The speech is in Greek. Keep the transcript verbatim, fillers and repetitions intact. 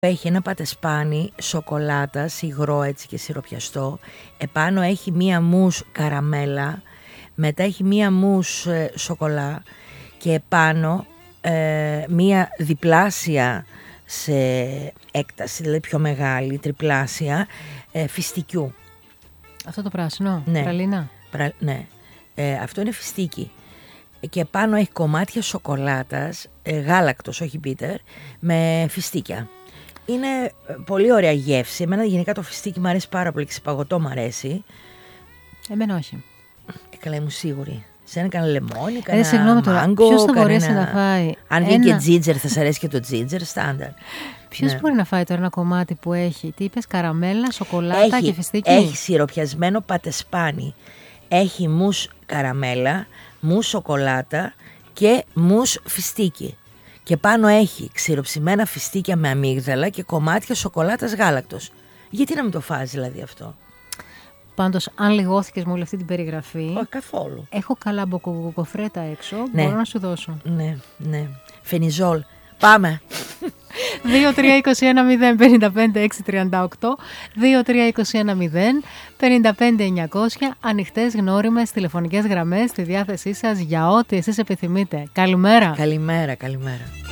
Έχει ένα πατεσπάνι σοκολάτας, υγρό έτσι και σιροπιαστό. Επάνω έχει μία μους καραμέλα. Μετά έχει μία μους ε, σοκολά. Και επάνω ε, μία διπλάσια σε έκταση, δηλαδή πιο μεγάλη, τριπλάσια, ε, φιστικιού. Αυτό το πράσινο, ναι. Πραλίνα. Πρα, ναι, ε, αυτό είναι φιστίκι. Και πάνω έχει κομμάτια σοκολάτας, ε, γάλακτος, όχι μπίτερ, με φιστίκια. Είναι πολύ ωραία γεύση. Εμένα γενικά το φιστίκι μου αρέσει πάρα πολύ και σε παγωτό μου αρέσει. Εμένα όχι. Ε, καλά, ήμουν σίγουρη. Σε ένα κανένα λεμόνι, κανένα ε, μάγκο. Ποιος θα κανένα... μπορέσει να φάει. Αν βγει ένα... και τζίτζερ, θα σας αρέσει και το τζίτζερ, στάνταρ. Ποιος ναι. μπορεί να φάει τώρα ένα κομμάτι που έχει, τι είπες, καραμέλα, σοκολάτα έχει, και φιστίκι. Έχει σιροπιασμένο πατεσπάνι. Έχει μους καραμέλα, μους σοκολάτα και μους φιστίκι. Και πάνω έχει ξηροψημένα φιστίκια με αμύγδαλα και κομμάτια σοκολάτας γάλακτος. Γιατί να μην το φας δηλαδή αυτό? Πάντως, αν λιγώθηκες με όλη αυτή την περιγραφή. Όχι καθόλου. Έχω καλά μποκοκοκοφρέτα έξω. Ναι. Μπορώ να σου δώσω. Ναι, ναι. Φενιζόλ. Πάμε. δύο τρία είκοσι ένα μηδέν πενήντα πέντε έξι τριάντα οκτώ, δύο τρία είκοσι ένα μηδέν πενήντα πέντε εννιακόσια, ανοιχτές γνώριμες τηλεφωνικές γραμμές στη διάθεσή σας για ό,τι εσείς επιθυμείτε. Καλημέρα. Καλημέρα, καλημέρα.